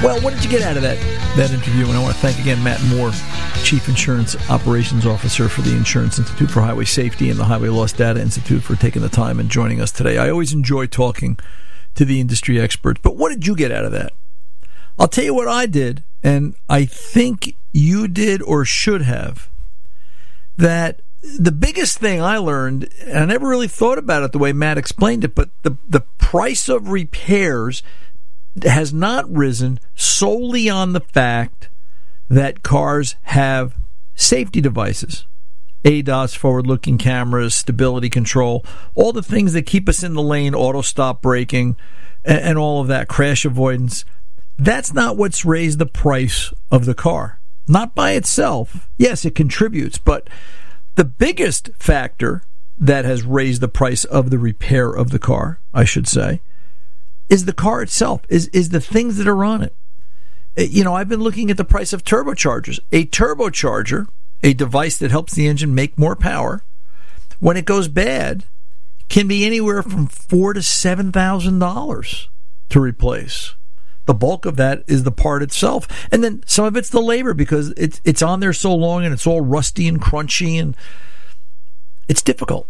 Well, what did you get out of that interview? And I want to thank again Matt Moore, Chief Insurance Operations Officer for the Insurance Institute for Highway Safety and the Highway Loss Data Institute, for taking the time and joining us today. I always enjoy talking to the industry experts. But what did you get out of that? I'll tell you what I did, and I think you did or should have. That the biggest thing I learned, and I never really thought about it the way Matt explained it, but the price of repairs has not risen solely on the fact that cars have safety devices. ADAS, forward-looking cameras, stability control, all the things that keep us in the lane, auto-stop braking, and all of that, crash avoidance. That's not what's raised the price of the car. Not by itself. Yes, it contributes, but the biggest factor that has raised the price of the repair of the car, I should say, is the car itself, is the things that are on it. You know, I've been looking at the price of turbochargers. A turbocharger, a device that helps the engine make more power, when it goes bad, can be anywhere from $4,000 to $7,000 to replace. The bulk of that is the part itself. And then some of it's the labor, because it's on there so long and it's all rusty and crunchy and it's difficult.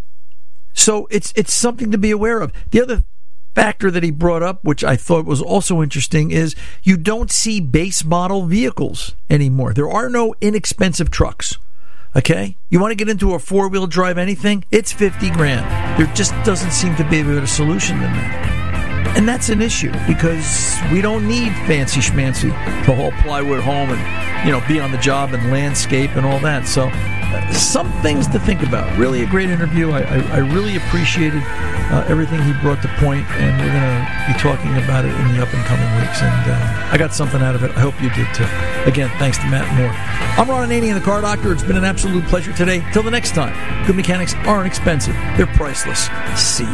So it's something to be aware of. The other factor that he brought up, which I thought was also interesting, is you don't see base model vehicles anymore. There are no inexpensive trucks. Okay? You want to get into a four-wheel drive anything? It's $50,000. There just doesn't seem to be a better solution than that. And that's an issue, because we don't need fancy schmancy to haul plywood home and, you know, be on the job and landscape and all that. So some things to think about. Really a great interview. I really appreciated everything he brought to point, and we're going to be talking about it in the up and coming weeks. And I got something out of it. I hope you did too. Again, thanks to Matt Moore. I'm Ron Ananian, the Car Doctor. It's been an absolute pleasure today. Till the next time, good mechanics aren't expensive. They're priceless. See ya.